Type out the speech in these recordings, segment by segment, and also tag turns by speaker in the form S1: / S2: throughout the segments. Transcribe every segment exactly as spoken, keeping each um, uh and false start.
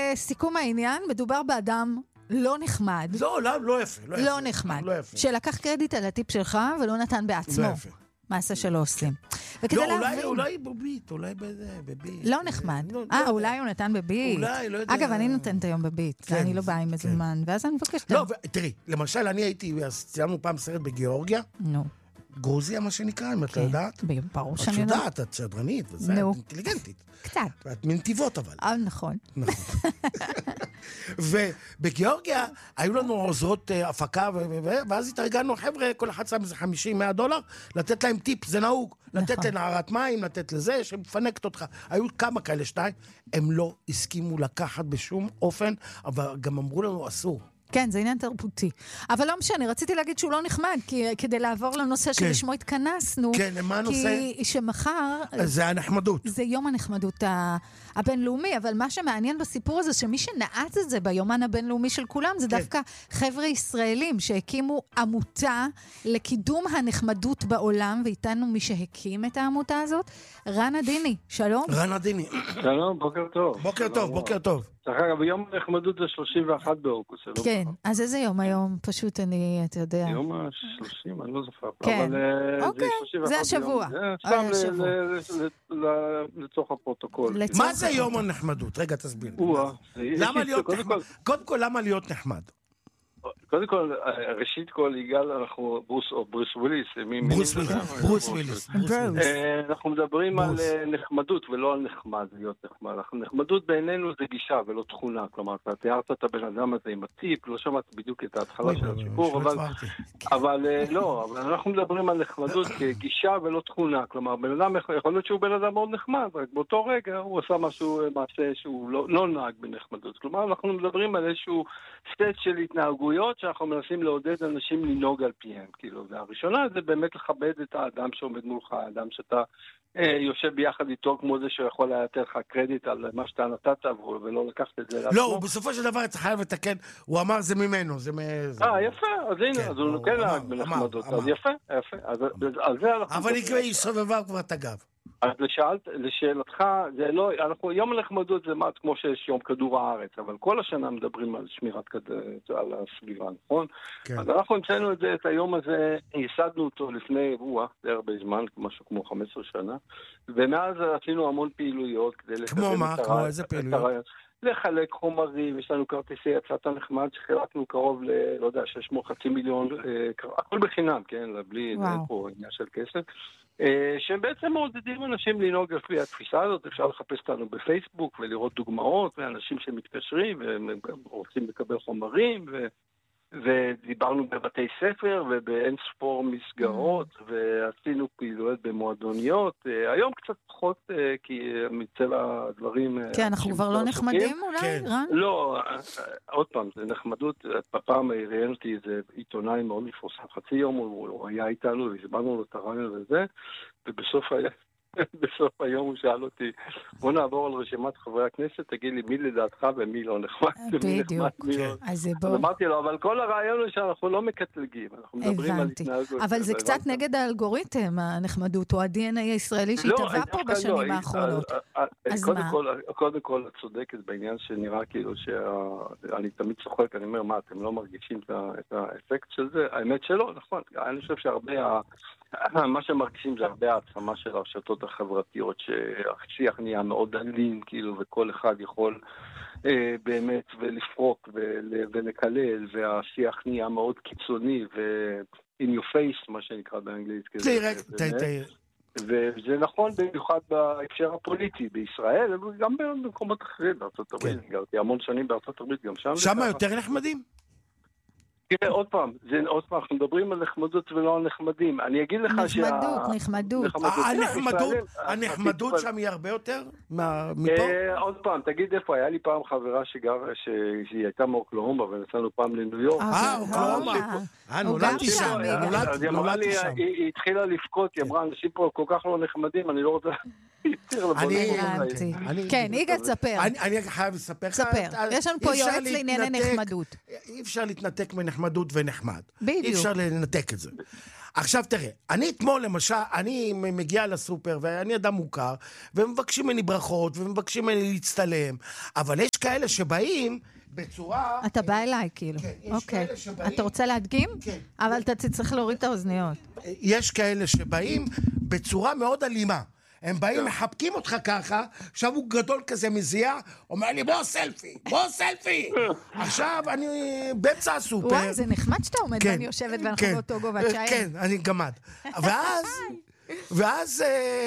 S1: לסיכום העניין, מדובר באדם לא נחמד.
S2: לא, לא, לא יפה. לא,
S1: לא
S2: יפה.
S1: נחמד.
S2: לא יפה.
S1: שלקח קרדיט על הטיפ שלך ולא נתן בעצמו.
S2: לא יפה.
S1: מעשה שלא עושים.
S2: לא, אולי, אולי בביט, אולי בביט.
S1: לא נחמד. אה, אולי הוא נתן בביט.
S2: אולי, לא יודע.
S1: אגב, אני נותנת היום בביט, אני לא באה עם מזומן, ואז אני מבקשת.
S2: לא, תראי, למשל, אני הייתי, ציינו פעם סרט בגיאורגיה.
S1: נו.
S2: גרוזיה, מה שנקרא, אם את לא יודעת.
S1: ברור שאני יודעת.
S2: את יודעת, את שדרנית, וזה, את אינטליגנטית.
S1: קצת.
S2: ואת מנתיבות, אבל.
S1: אה, נכון.
S2: נכון. ובגיאורגיה היו לנו עוזרות הפקה, ואז התארגנו, חבר'ה, כל אחד שם איזה חמישים מאה דולר, לתת להם טיפ, זה נהוג. לתת לנערת מים, לתת לזה, שמפנקת אותך. היו כמה כאלה שתיים, הם לא הסכימו לקחת בשום אופן, אבל גם אמרו לנו אסור.
S1: כן, זה עניין תרבותי. אבל לא משנה, רציתי להגיד שהוא לא נחמד, כי כדי לעבור לנושא שלשמו התכנסנו,
S2: כן, מה הנושא?
S1: כי שמחר...
S2: זה הנחמדות.
S1: זה יום הנחמדות הבינלאומי, אבל מה שמעניין בסיפור הזה, שמי שנעץ את זה ביומן הבינלאומי של כולם, זה דווקא חבר'ה ישראלים, שהקימו עמותה לקידום הנחמדות בעולם, ואיתנו מי שהקים את העמותה הזאת, רן עדיני, שלום.
S2: רן עדיני.
S3: שלום, בוקר טוב.
S2: בוקר טוב, בוקר טוב.
S3: אגב, יום הנחמדות זה שלושים ואחת באוגוסט.
S1: כן, אז איזה יום היום? פשוט אני, אתה יודע.
S3: יום ה-שלושים, אני לא זוכר.
S1: כן, אוקיי, זה השבוע.
S3: סתם לצורך הפרוטוקול.
S2: מה זה יום הנחמדות? רגע, תסביר. למה להיות נחמד? קודם כל, למה להיות נחמד?
S3: קודם כל, ראשית כל, יגאל, אנחנו, ברוס או ברוס וויליס,
S2: ברוס וויליס, ברוס וויליס.
S3: אנחנו מדברים על נחמדות ולא על נחמד, להיות נחמד. נחמדות בעינינו זה גישה ולא תכונה, כלומר, אתה תיארת את הבן אדם הזה עם הטיפ, לא שמעת בדיוק את ההתחלה של הסיפור, אבל לא, אבל אנחנו מדברים על נחמדות כגישה ולא תכונה, כלומר, בן אדם יכול להיות שהוא בן אדם מאוד נחמד, רק באותו רגע הוא עשה משהו, מעשה שהוא לא נהג בנחמדות, כלומר, אנחנו מדברים על איזשהו סט של התנהגויות שאנחנו מנסים לעודד אנשים לנהוג על פיהם. כאילו, והראשונה זה באמת לכבד את האדם שעומד מולך, האדם שאתה אה, יושב ביחד איתו כמו זה שיכול היה לתת לך קרדיט על מה שאתה נתת ולא לקחת את זה לעצמו.
S2: לא, הוא בסופו של דבר אתה חייב לתקן, הוא אמר זה ממנו, זה מ...
S3: אה, יפה, אז הנה, כן, אז הוא נותן להג בנחמדות, אז יפה, יפה. אז, על זה אנחנו...
S2: אבל היא סובבה כבר את הגב.
S3: אז לשאלת, לשאלתך, זה לא, אנחנו, יום הנחמדות זה מעט כמו שיש יום כדור הארץ, אבל כל השנה מדברים על שמירת על הסביבה, נכון? כן. אז אנחנו המצאנו את זה, את היום הזה, ייסדנו אותו לפני אירוע, זה הרבה זמן, משהו כמו חמש עשרה שנה, ומאז עשינו המון פעילויות כדי
S2: כמו מה? כמו איזה פעילויות?
S3: לחלק חומרים, יש לנו כרטיסי יצאת הנחמד שחילקנו קרוב ל, לא יודע, שש מאות חצי מיליון, הכל בחינם, כן, בלי, אין פה עניין של כסף. שהם בעצם מעודדים אנשים לנהוג לפי התפיסה הזאת, אפשר לחפש אותנו בפייסבוק ולראות דוגמאות ואנשים שמתקשרים ורוצים לקבל חומרים ו... ודיברנו בבתי ספר ובאין ספור מסגרות ועשינו פעילויות במועדוניות. היום קצת פחות כי מצבע הדברים...
S1: כן, אנחנו כבר לא נחמדים אולי, רן?
S3: לא, עוד פעם, זה נחמדות. בפעם ראיין אותי איזה עיתונאי מאוד מפורסם, חצי יום הוא היה איתנו והסברנו לו את הרעיון וזה, ובסוף היה... בסוף היום הוא שאל אותי, בוא נעבור על רשימת חברי הכנסת, תגיד לי מי לדעתך ומי לא נחמד.
S1: בדיוק.
S3: אז אמרתי לו, אבל כל הרעיון הוא שאנחנו לא מקטלגים, אנחנו מדברים על התנהגות.
S1: אבל זה קצת נגד האלגוריתם, הנחמדות, או ה-די אן איי הישראלי שהתהווה פה בשנים האחרונות. אז מה?
S3: קודם כל, את צודקת בעניין שנראה כאילו שאני תמיד צוחק, אני אומר, מה, אתם לא מרגישים את האפקט של זה? האמת שלא, נכון. אני חושב שהרבה... מה שמרגישים זה הרבה העצמה של הרשתות החברתיות, שהשיח נהיה מאוד אלים, כאילו, וכל אחד יכול אה, באמת ולפרוק ולקלל, והשיח נהיה מאוד קיצוני, ו-in your face, מה שנקרא באנגלית. וזה נכון במיוחד בהקשר הפוליטי בישראל, וגם במקומות אחרים בארצות הברית. גרתי המון שנים בארצות הברית, גם שם.
S2: שם יותר נחמדים?
S3: תראה, עוד פעם, זה, עוד פעם, אנחנו מדברים על נחמדות ולא על נחמדים. אני אגיד לך שה...
S1: נחמדות, נחמדות.
S2: הנחמדות, הנחמדות שם היא הרבה יותר מפה?
S3: עוד פעם, תגיד איפה, היה לי פעם חברה שגר, שהיא הייתה מאוקלהומה, ונסענו פעם לניו יורק.
S2: אה, אוקלהומה. אה, נולדתי שם, נולדתי שם.
S3: היא התחילה לבכות, היא אמרה, אנשים פה כל כך לא נחמדים, אני לא רוצה...
S1: כן, יגאל, תספר.
S2: אני חייב לספר.
S1: ספר. יש לנו פה יועץ לענייני נחמדות.
S2: אי אפשר להתנתק מנחמדות ונחמד.
S1: בדיוק.
S2: אי אפשר לנתק את זה. עכשיו תראה, אני אתמול למשל, אני מגיע לסופר ואני אדם מוכר, ומבקשים ממני ברכות, ומבקשים ממני להצטלם, אבל יש כאלה שבאים בצורה...
S1: אתה בא אליי כאילו.
S2: כן, יש
S1: אוקיי.
S2: כאלה שבאים...
S1: אתה רוצה להדגים?
S2: כן.
S1: אבל אתה צריך להוריד את האוזניות.
S2: יש כאלה שבאים בצורה מאוד אלימה. הם באים, מחבקים אותך ככה, עכשיו הוא גדול כזה מזיע, אומר לי, בוא סלפי, בוא סלפי. עכשיו אני באמצע הסופר.
S1: וואי, זה נחמד שאתה עומד ואני יושבת ואנחנו באותו גובה צ'יין.
S2: כן, אני גמד. ואז, ואז,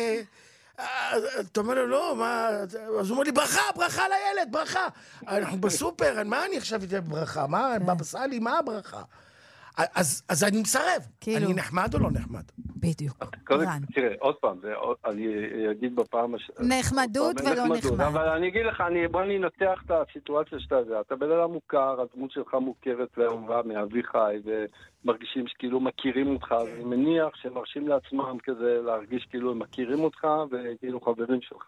S2: אתה אומר לו, לא, מה, אז הוא אומר לי, ברכה, ברכה לילד, ברכה. אנחנו בסופר, מה אני עכשיו אתן ברכה? מה, בבא סאלי, מה הברכה? אז, אז אני מסרב. כאילו... אני נחמד או לא נחמד?
S1: בדיוק.
S3: תראה, עוד פעם, אני אגיד בפעם...
S1: נחמדות ולא נחמד.
S3: אבל אני אגיד לך, בוא אני אנתח את הסיטואציה שאתה זה. אתה בן אדם מוכר, הדמות שלך מוכרת ואהובה מאביך, ומרגישים שכאילו מכירים אותך, ואני מניח שמרשים לעצמם כזה להרגיש כאילו הם מכירים אותך, וכאילו חברים שלך.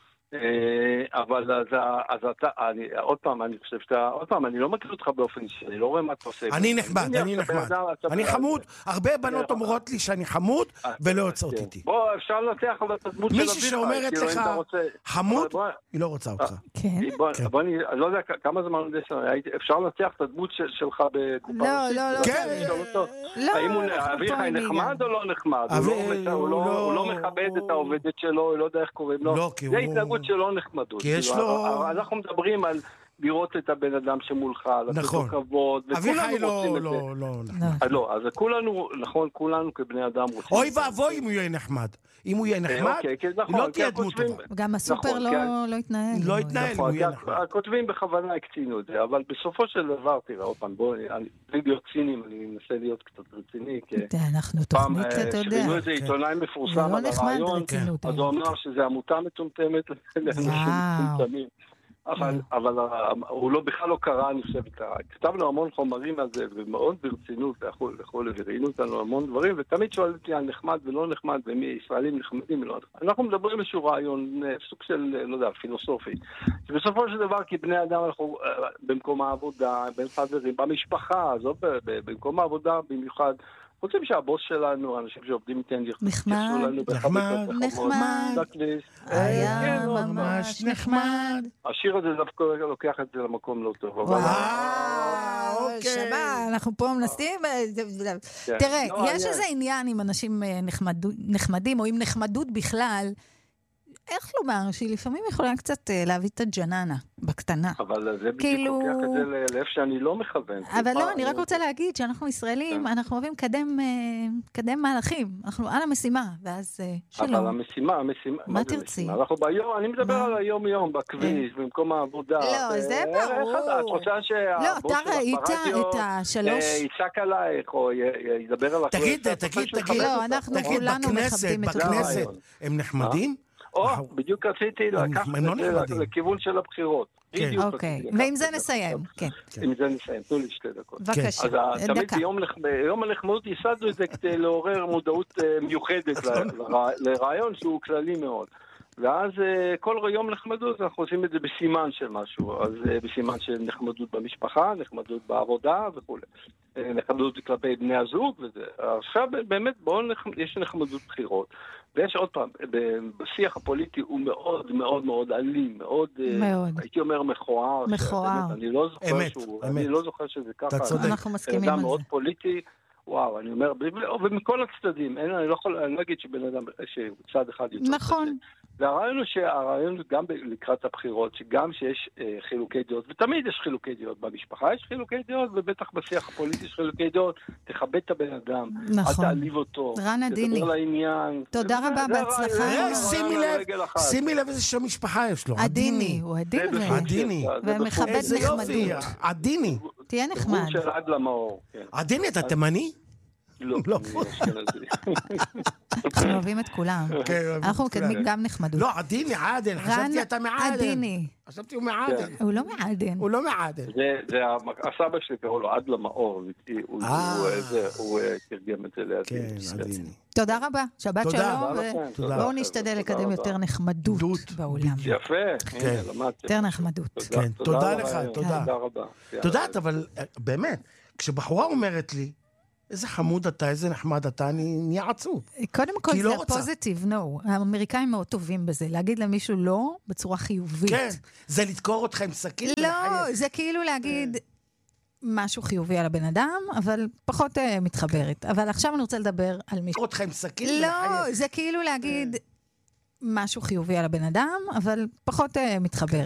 S3: אבל אז אתה, עוד פעם, אני חושב שאתה, עוד פעם, אני לא מכיר אותך באופן שאני לא רואה מה אתה עושה.
S2: אני נחמד, אני נחמד. אני חמוד, הרבה בנות אומרות לי שאני חמוד ולא יוצאות איתי.
S3: בוא, אפשר לנתח על הדמות של אביך.
S2: מישהי שאומרת לך חמוד, היא לא רוצה אותך.
S1: כן.
S3: בוא, אני לא יודע כמה זמן אפשר לנתח את הדמות שלך בקופה.
S1: לא, לא, לא.
S2: כן.
S3: האם אביך נחמד או לא נחמד? הוא לא מכבד את העובדת שלו, הוא לא יודע איך קוראים לו. זה התנהגות שלא נחמדות.
S2: כי יש לו...
S3: אנחנו מדברים על לראות את הבן אדם שמולך, לתת לו כבוד, וכולנו רוצים את זה.
S2: לא, לא,
S3: לא. לא, אז כולנו, נכון, כולנו כבני אדם רוצים.
S2: אוי ואבוי אם הוא יהיה נחמד. אם הוא יהיה נחמד, לא תהיה דמות טובה.
S1: גם הסופר לא יתנהל.
S2: לא יתנהל אם הוא יהיה נחמד.
S3: הכותבים בכוונה הקצינו את זה, אבל בסופו של דבר, תראה, עוד פעם, בואו, בלי להיות צינים, אני מנסה להיות קצת רציני, כי...
S1: אנחנו תוכנית, אתה יודע.
S3: שבינו איזה עיתונאי מפורסם על הרעיון, אז הוא אמר שזה עמותה מטומטמת לאנשים מטומטמים. אבל, אבל הוא לא, בכלל לא קרא, אני חושב, כתבנו המון חומרים על זה, ומאוד ברצינות, וכו', וראינו אותנו המון דברים, ותמיד שואלת לי על נחמד ולא נחמד, ומי ישראלים נחמדים ולא נחמד. אנחנו מדברים איזשהו רעיון, סוג של, לא יודע, פילוסופי. שבסופו של דבר, כי בני אדם, אנחנו במקום העבודה, בין חברים, במשפחה, זאת, במקום העבודה, במיוחד, רוצים שהבוס שלנו, אנשים שעובדים איתן,
S1: נחמד,
S2: נחמד,
S1: נחמד, היה ממש נחמד.
S3: השיר הזה דווקא לוקח את זה למקום לא טוב.
S1: וואו, שמה, אנחנו פה מנסים... תראה, יש איזה עניין עם אנשים נחמדים, או עם נחמדות בכלל, איך לומר, שהיא לפעמים יכולה קצת להביא את הג'ננה בקטנה.
S3: אבל זה בדיוק לוקח את זה לאיפה שאני לא מכוון.
S1: אבל לא, אני רק רוצה להגיד שאנחנו ישראלים, אנחנו אוהבים קדם מהלכים. אנחנו על המשימה, ואז שלום.
S3: אבל המשימה, המשימה...
S1: מה תרצי?
S3: אנחנו ביום, אני מדבר על היום-יום, בכביש, במקום העבודה.
S1: לא, זה ברור.
S3: את רוצה שהבוס
S1: שלך ברדיו
S3: יצעק עלייך, או ידבר על...
S2: תגיד, תגיד, תגיד.
S1: לא, אנחנו כולנו מכבדים את אותו.
S2: בכנסת, הם נחמדים?
S3: או, בדיוק רציתי לקחת את זה לכיוון של הבחירות.
S1: אוקיי, ועם זה נסיים.
S3: עם זה נסיים, תנו לי שתי דקות.
S1: בבקשה,
S3: דקה. תמיד ביום הנחמדות ייסדנו את זה כדי לעורר מודעות מיוחדת לרעיון שהוא כללי מאוד. ואז כל יום נחמדות אנחנו עושים את זה בסימן של משהו, אז בסימן של נחמדות במשפחה, נחמדות בעבודה וכו'. נחמדות כלפי בני הזוג וזה. עכשיו באמת בואו יש נחמדות בחירות. ויש עוד פעם, בשיח הפוליטי הוא מאוד מאוד מאוד אלים, מאוד, הייתי אומר מכוער.
S1: מכוער.
S3: אני לא זוכר שהוא, אני לא זוכר שזה ככה.
S1: אנחנו מסכימים על זה.
S3: מאוד פוליטי. וואו, אני אומר, ומכל הצדדים, אין, אני לא יכול, אני לא אגיד שבן אדם, שצד אחד יוצא.
S1: נכון.
S3: והרעיון הוא שהרעיון גם לקראת הבחירות, שגם שיש אה, חילוקי דעות, ותמיד יש חילוקי דעות במשפחה, יש חילוקי דעות, ובטח בשיח הפוליטי יש חילוקי דעות, תכבד את הבן אדם,
S1: נכון.
S3: אל תעליב אותו,
S1: רן עדיני.
S3: תדבר לעניין.
S1: תודה רבה, בהצלחה.
S2: שימי לב, שימי לב איזה שם משפחה יש לו.
S1: עדיני, הוא עדיני.
S2: עדיני.
S1: ומכבד נחמדות.
S2: עדיני.
S1: תהיה נחמד.
S3: של עד למאור.
S2: עדיני, אתה תימני?
S3: לא,
S2: לא.
S3: אני אשכנזי.
S1: אנחנו אוהבים את כולם. אנחנו מקדמים גם נחמדות.
S2: לא, עדיני, עדן, חשבתי אתה מעדן.
S1: עדיני.
S2: חשבתי הוא מעדן.
S1: הוא לא מעדן.
S2: הוא לא מעדן.
S3: זה, הסבא שלי קראו לו עד למאור, הוא תרגם את זה לעדיני.
S2: כן, עדיני.
S1: תודה רבה, שבת שלום, ובואו נשתדל לקדם יותר נחמדות בעולם.
S3: יפה, למדתי.
S1: יותר נחמדות.
S2: כן, תודה לך, תודה.
S3: תודה רבה.
S2: תודעת, אבל באמת, כשבחורה אומרת לי, איזה חמוד אתה, איזה נחמד אתה, אני נהיה עצוב.
S1: קודם כל
S2: כי היא לא
S1: זה
S2: רוצה.
S1: פוזיטיב, נו. האמריקאים מאוד טובים בזה, להגיד למישהו לא בצורה חיובית.
S2: כן, זה לדקור אותך עם סכין.
S1: לא,
S2: ולחייך.
S1: זה כאילו להגיד משהו חיובי על הבן אדם, אבל פחות אה, מתחברת. אבל עכשיו אני רוצה לדבר על מישהו.
S2: לדקור אותך עם סכין.
S1: לא,
S2: ולחייך.
S1: זה כאילו להגיד משהו חיובי על הבן אדם, אבל פחות אה, מתחברת.